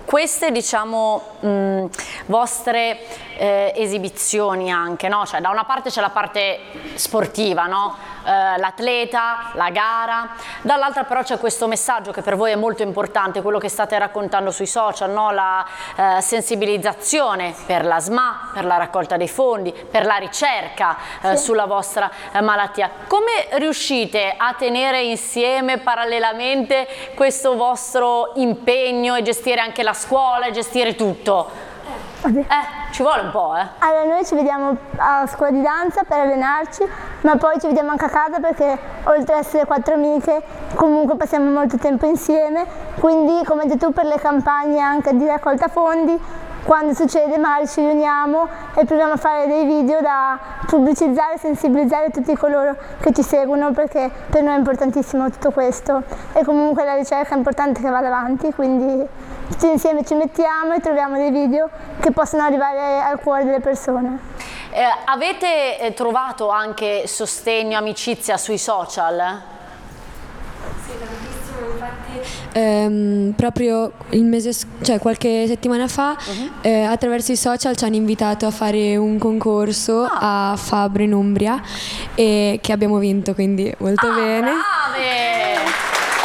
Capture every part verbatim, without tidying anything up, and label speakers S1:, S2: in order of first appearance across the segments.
S1: queste diciamo mh, vostre eh, esibizioni anche, no? Cioè da una parte c'è la parte sportiva, no? eh, l'atleta, la gara, dall'altra però c'è questo messaggio che per voi è molto importante, quello che state raccontando sui social, no? La eh, sensibilizzazione per la S M A, per la raccolta dei fondi, per la ricerca eh,
S2: Sì.
S1: sulla vostra eh, malattia. Come riuscite a tenere insieme parallelamente questo vostro impegno e gestire anche la scuola e gestire tutto? Eh, ci vuole un po', eh?
S2: Allora, noi ci vediamo a scuola di danza per allenarci, ma poi ci vediamo anche a casa perché oltre ad essere quattro amiche comunque passiamo molto tempo insieme, quindi come hai detto tu per le campagne anche di raccolta fondi, quando succede magari ci riuniamo e proviamo a fare dei video da pubblicizzare e sensibilizzare tutti coloro che ci seguono, perché per noi è importantissimo tutto questo e comunque la ricerca è importante che vada avanti, quindi tutti insieme ci mettiamo e troviamo dei video che possono arrivare al cuore delle persone.
S1: Eh, avete eh, trovato anche sostegno, amicizia sui social?
S3: Sì, tantissimo, infatti ehm, proprio il mese, cioè qualche settimana fa uh-huh. eh, attraverso i social ci hanno invitato a fare un concorso
S1: ah.
S3: a Fabbro in Umbria e che abbiamo vinto, quindi molto
S1: ah,
S3: bene.
S1: Brave!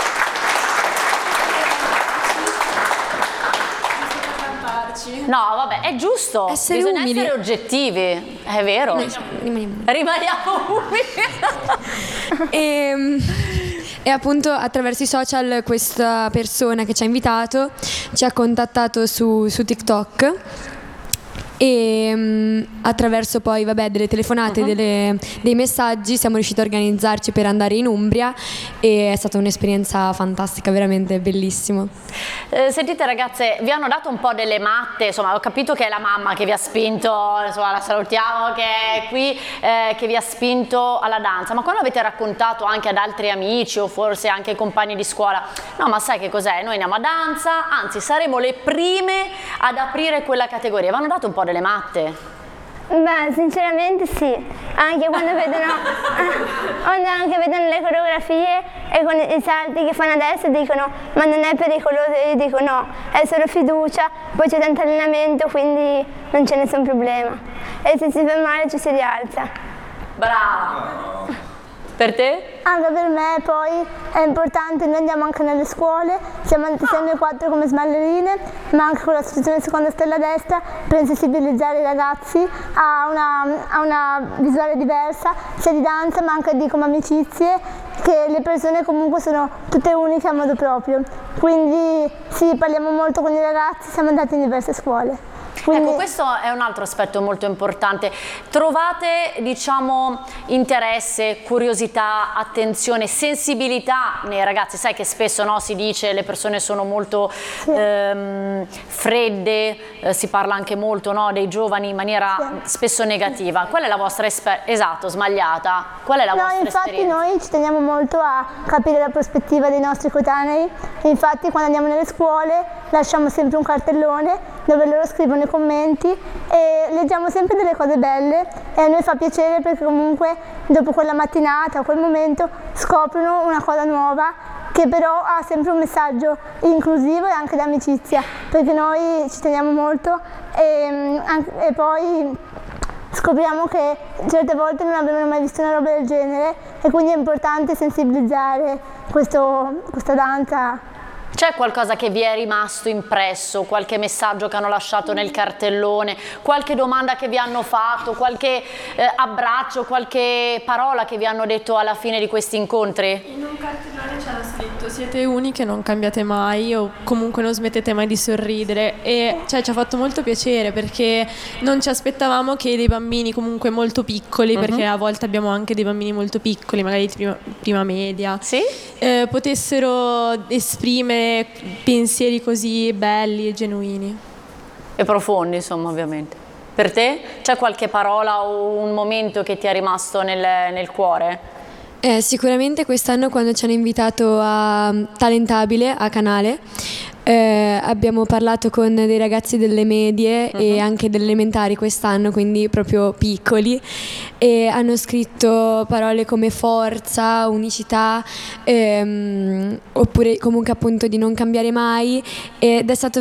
S1: No, vabbè, è giusto,
S3: essere
S1: bisogna
S3: umili.
S1: essere oggettivi, è vero.
S3: Noi rimaniamo,
S1: rimaniamo umili.
S3: e, e appunto attraverso i social questa persona che ci ha invitato ci ha contattato su, su TikTok e um, attraverso poi vabbè delle telefonate, uh-huh. delle, dei messaggi siamo riusciti a organizzarci per andare in Umbria e è stata un'esperienza fantastica, veramente bellissimo.
S1: Eh, sentite ragazze, vi hanno dato un po' delle matte, insomma ho capito che è la mamma che vi ha spinto, insomma la salutiamo che è qui, eh, che vi ha spinto alla danza, ma quando avete raccontato anche ad altri amici o forse anche compagni di scuola, no ma sai che cos'è, noi andiamo a danza, anzi saremo le prime ad aprire quella categoria, vi hanno dato un po' delle matte?
S2: Beh, sinceramente sì, anche quando vedono, quando anche vedono le coreografie e con i salti che fanno adesso dicono ma non è pericoloso, e io dico no, è solo fiducia, poi c'è tanto allenamento quindi non c'è nessun problema e se si fa male ci si rialza.
S1: Brava! Per te?
S2: Anche per me poi è importante, noi andiamo anche nelle scuole, siamo andati sia noi quattro come sballerine, ma anche con l'associazione Seconda Stella a Destra per sensibilizzare i ragazzi a una, a una visuale diversa, sia di danza ma anche di come amicizie, che le persone comunque sono tutte uniche a modo proprio. Quindi sì, parliamo molto con i ragazzi, siamo andati in diverse scuole. Quindi...
S1: Ecco, questo è un altro aspetto molto importante. Trovate, diciamo, interesse, curiosità, attenzione, sensibilità nei ragazzi? Sai che spesso no, si dice le persone sono molto sì. ehm, fredde, eh, si parla anche molto no, dei giovani in maniera sì. spesso negativa. Qual è la vostra esperienza? Esatto, sbagliata. Qual è la
S2: no,
S1: vostra
S2: infatti
S1: esperienza?
S2: Noi ci teniamo molto a capire la prospettiva dei nostri coetanei. Infatti quando andiamo nelle scuole lasciamo sempre un cartellone dove loro scrivono i commenti e leggiamo sempre delle cose belle e a noi fa piacere perché comunque dopo quella mattinata o quel momento scoprono una cosa nuova che però ha sempre un messaggio inclusivo e anche d'amicizia, perché noi ci teniamo molto e, e poi scopriamo che certe volte non avevano mai visto una roba del genere e quindi è importante sensibilizzare questo, questa danza.
S1: C'è qualcosa che vi è rimasto impresso, qualche messaggio che hanno lasciato nel cartellone, qualche domanda che vi hanno fatto, qualche eh, abbraccio, qualche parola che vi hanno detto alla fine di questi incontri?
S4: In un cartellone c'era scritto siete uniche, non cambiate mai o comunque non smettete mai di sorridere e cioè, ci ha fatto molto piacere perché non ci aspettavamo che dei bambini comunque molto piccoli, uh-huh. perché a volte abbiamo anche dei bambini molto piccoli, magari di prima, prima media,
S1: sì?
S4: eh, potessero esprimere pensieri così belli e genuini
S1: e profondi, insomma, ovviamente. Per te c'è qualche parola o un momento che ti è rimasto nel, nel cuore?
S3: Eh, sicuramente quest'anno quando ci hanno invitato a Talentabile a Canale eh, abbiamo parlato con dei ragazzi delle medie uh-huh. e anche delle elementari quest'anno, quindi proprio piccoli, e hanno scritto parole come forza, unicità ehm, oppure comunque appunto di non cambiare mai ed è stato